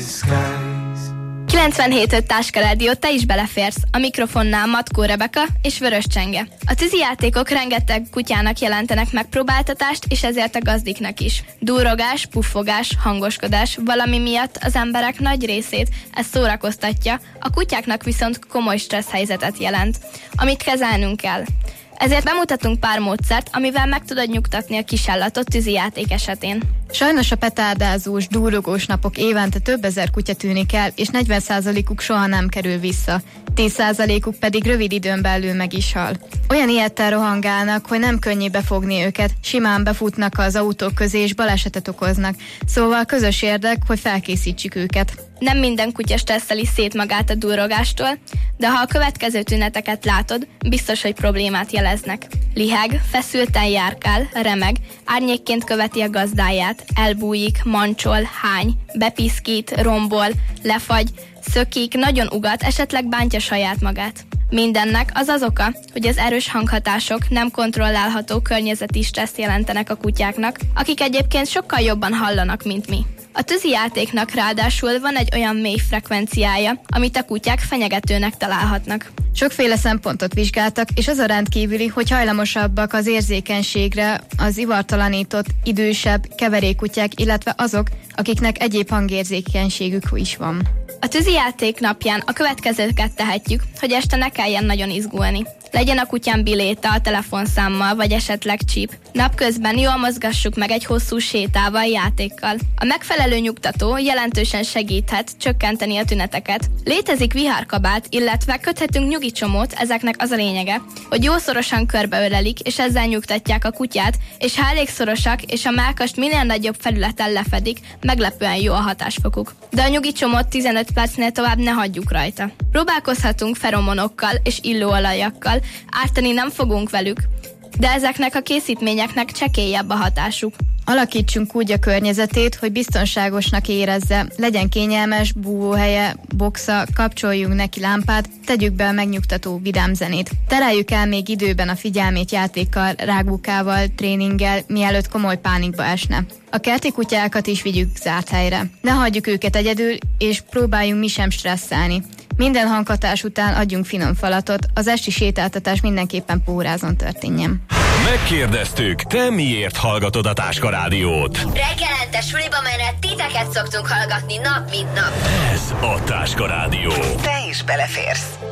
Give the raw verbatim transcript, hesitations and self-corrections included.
kilencvenhét öt Táska Rádió, te is beleférsz. A mikrofonnál Matkó Rebeka és Vörös Csenge. A tűzijátékok rengeteg kutyának jelentenek megpróbáltatást, és ezért a gazdiknak is. Dúrogás, puffogás, hangoskodás, valami miatt az emberek nagy részét ez szórakoztatja, a kutyáknak viszont komoly stressz helyzetet jelent, amit kezelnünk kell. Ezért bemutatunk pár módszert, amivel meg tudod nyugtatni a kisállatot tűzijáték esetén. Sajnos a petárdázós, dúrogós napok évente több ezer kutya tűnik el, és negyven százalékuk soha nem kerül vissza. tíz százalékuk pedig rövid időn belül meg is hal. Olyan ilyettel rohangálnak, hogy nem könnyű befogni őket, simán befutnak az autók közé és balesetet okoznak. Szóval közös érdek, hogy felkészítsük őket. Nem minden kutya stresszeli szét magát a durrogástól, de ha a következő tüneteket látod, biztos, hogy problémát jeleznek. Liheg, feszülten járkál, remeg, árnyékként követi a gazdáját, elbújik, mancsol, hány, bepiszkít, rombol, lefagy, szökik, nagyon ugat, esetleg bántja saját magát. Mindennek az az oka, hogy az erős hanghatások nem kontrollálható környezeti stresszt jelentenek a kutyáknak, akik egyébként sokkal jobban hallanak, mint mi. A tűzijátéknak ráadásul van egy olyan mély frekvenciája, amit a kutyák fenyegetőnek találhatnak. Sokféle szempontot vizsgáltak, és az a rendkívüli, hogy hajlamosabbak az érzékenységre az ivartalanított, idősebb, keverékkutyák, illetve azok, akiknek egyéb hangérzékenységük is van. A tűzijáték napján a következőket tehetjük, hogy este ne kelljen nagyon izgulni. Legyen a kutyán biléta a telefonszámmal, vagy esetleg csíp. Napközben jól mozgassuk meg egy hosszú sétával, játékkal. A megfelelő nyugtató jelentősen segíthet csökkenteni a tüneteket. Létezik vihárkabát, illetve köthetünk nyugicsomót, ezeknek az a lényege, hogy jó szorosan körbeölelik, és ezzel nyugtatják a kutyát, és ha elég szorosak, és a mellkast minél nagyobb felületen lefedik, meglepően jó a hatásfokuk. De a nyugicsomót tizenöt percnél tovább ne hagyjuk rajta. Próbálkozhatunk feromonokkal és illóolajakkal, ártani nem fogunk velük, de ezeknek a készítményeknek csekélyebb a hatásuk. Alakítsunk úgy a környezetét, hogy biztonságosnak érezze, legyen kényelmes, búvóhelye, boxa, kapcsoljunk neki lámpát, tegyük be a megnyugtató vidám zenét. Tereljük el még időben a figyelmét játékkal, rágbukával, tréninggel, mielőtt komoly pánikba esne. A kerti kutyákat is vigyük zárt helyre. Ne hagyjuk őket egyedül, és próbáljunk mi sem stresszelni. Minden hanghatás után adjunk finom falatot, az esti sétáltatás mindenképpen pórázon történjen. Megkérdeztük, te miért hallgatod a Táska Rádiót? Reggelente suliba menet titeket szoktunk hallgatni nap mint nap. Ez a Táska Rádió. Te is beleférsz.